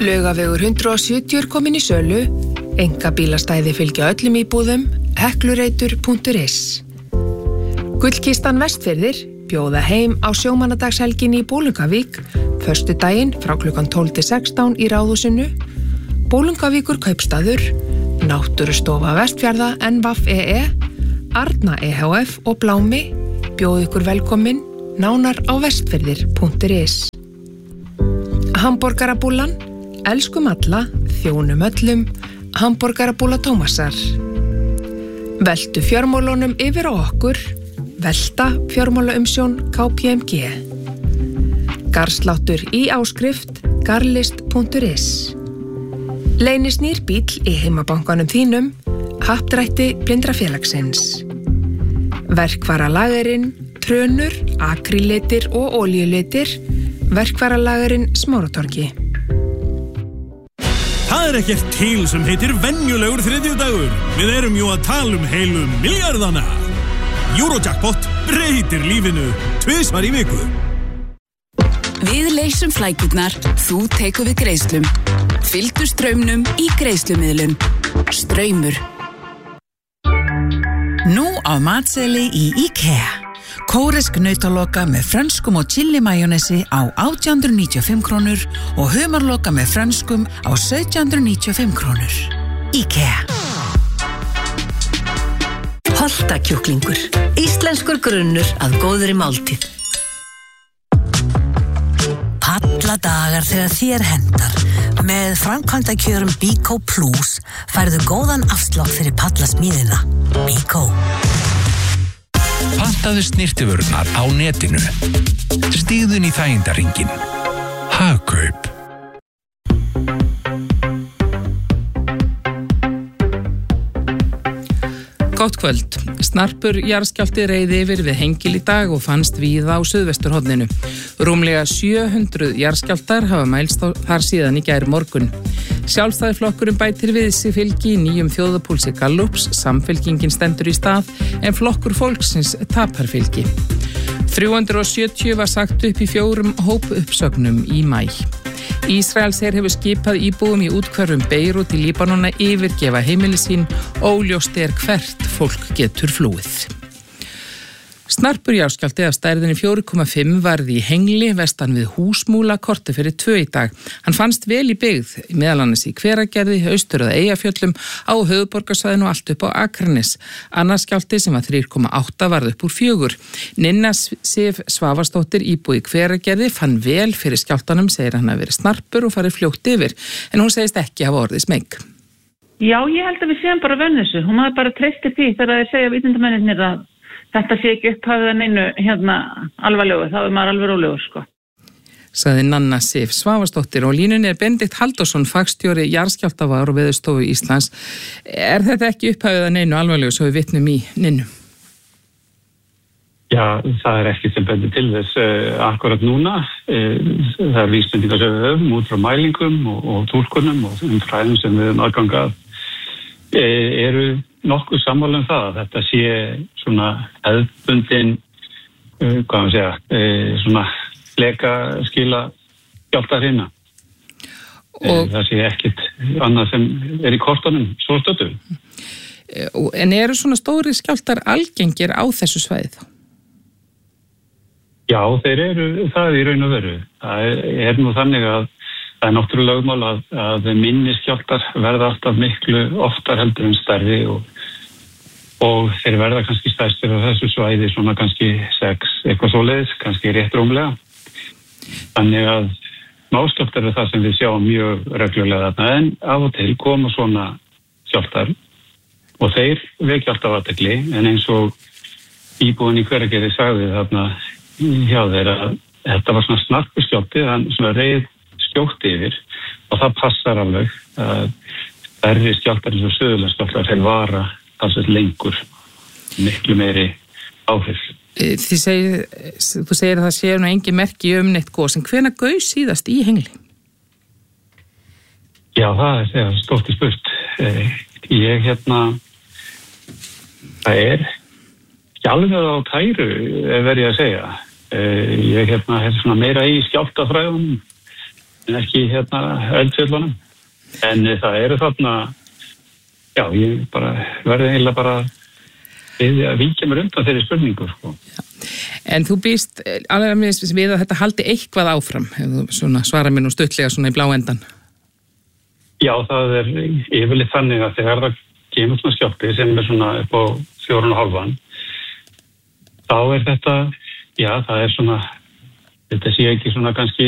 Laugavegur 170 er komin í sölu, einkabílastæði fylgja öllum íbúðum, heklureitur.is. Gullkistan Vestfirðir bjóða heim á sjómannadagshelginni í Bolungarvík, föstudaginn frá klukkan 12 til 16 í Ráðhúsinu, Bolungarvíkur kaupstaður, Náttúrustofa Vestfjarða NVAF-EE, Arna EHF og Blámi bjóð ykkur velkomin, nánar á vestfirðir.is. Hamborgarabúlan, elskum alla, þjónum öllum, Hamborgarabúla Tómasar. Veltu fjármálunum yfir á okkur, velta fjármálaumsjón KPMG. Garðsláttur í áskrift, garlist.is. Leynis nýr bíll í heimabankanum þínum, Happdrætti Blindrafélagsins. Verkvaralagerinn, trönur, akrílitir og olíulitir, Verkvaralagerinn Smáratorgi. Það ekkert til sem heitir venjulegur þriðjudagur. Við erum jú að tala heilu miljardana. Eurojackpot breytir lífinu 2 í viku. Við leysum flækjurnar, þú tekur við greiðslum. Fylgdu straumnum í greiðslumiðlun. Straumur. Nú á matseðli í IKEA. Kóresk nautaloka með frönskum og chili majónesi á 1895 krónur og humarloka með frönskum á 1795 krónur. IKEA. Holtakjúklingur. Íslenskur grunnur að góðri máltíð. Palladagar þegar þér hendar. Með framkvæmdakjörum Biko Plus færðu góðan afslátt fyrir pallasmíðina. Biko. Pantaðu snyrtivörurnar á netinu. Stígðun í þægindarhringinn. Hagkaup. Gott kvöld. Snarpur jarðskjálfti reið yfir við Hengil í dag og fannst víða á suðvesturhorninu. Rúmlega 700 jarðskjálftar hafa mælst þar síðan í gær morgun. Sjálfstæðisflokkurinn bætir við sig fylgi í nýjum þjóðapúlsi Gallups, Samfylkingin stendur í stað en flokkur fólksins tapar fylgi. 370 var sagt upp í 4 hópuppsögnum í maí. Ísraelsher hefur skipað íbúum í úthverfum Beirút í Líbanona yfirgefa heimili sín, óljóst hvert fólk getur flúið. Snarpur jarðskjálfti af stærðinni 4,5 varði í Hengli vestan við Húsmúla korti fyrir 2 í dag. Hann fannst vel í byggð, meðal annars í Hveragerði, austur að Eyjafjöllum, á höfuðborgarsvæðinu og allt upp á Akranes. Annars skjálfti sem var 3,8 varð upp úr 4. Ninna Sif Svavarsdóttir, íbúi í Hveragerði, fann vel fyrir skjálftanum, segir hann að vera snarpur og farið fljótt yfir, en hún segist ekki hafa orðið smeyk. Já, ég held að við séum bara vönn þessu. Hún maður bara treystir því þegar þeir segja vísindamennirnir að þetta sé ekki upphafið að neinu alvarlegu, þá maður alveg rólegur, sko. Sagði Nanna Sif Svavarsdóttir og línunni Benedikt Halldórsson, fagstjóri jarðskjálftavár og Veðurstofu Íslands. Er þetta ekki upphafið að neinu alvarlegu svo við vitnum í Ninnu? Já, það ekki sem bendir til þess akkurat núna. Það vísbendingar sem við höfum út frá mælingum og túlkunum og fræðum sem við höfum aðgang að eru nokkuð sammála það að þetta sé svona hefðbundin svona fleka skila skjálftahrina. Það sé ekkert annað sem í kortunum svo stöddu. En eru svona stóri skjálftar algengir á þessu svæði þá? Já, þeir eru það í raun og veru. Það nú þannig að það náttúrulega lögmál að minni skjálftar verða alltaf miklu oftar heldur en stærri og þeir verða kannski stærstir á þessu svæði svona kannski 6, eitthvað svoleiðis, kannski rétt rúmlega. Þannig að smáskjálftar er það sem við sjáum mjög reglulega þarna en af og til koma svona skjálftar og þeir vekja alltaf athygli en eins og íbúinn í Hveragerði sagði þarna hjá þeir að þetta var svona snarpur skjálfti, þannig svona reið skjótt yfir og það passar alveg að stærri skjálftar eins og suðurlandsskjálftar þeir vara talsvert lengur, miklu meiri áhrif. Þú segir að það sé nú engin merki neitt gos, en hvenær gaus síðast í Hengli? Já, það er stórt spurt. Það er ekki alveg á tæru, verð ég að segja. Ég svona meira í skjálftafræðum en ekki eldfjöllunum. En það eru þarna, já, ég bara verði eiginlega bara að víkja mér undan þeirri spurningu, sko. En þú býst alveg við að þetta haldi eitthvað áfram, ef þú svona svara mér nú stuttlega svona í blá endan. Já, það er yfirleitt þannig að þegar það kemur svona skjálfti sem er svona upp á 4,5, þá er þetta, já, það er svona, þetta sé ekki svona kannski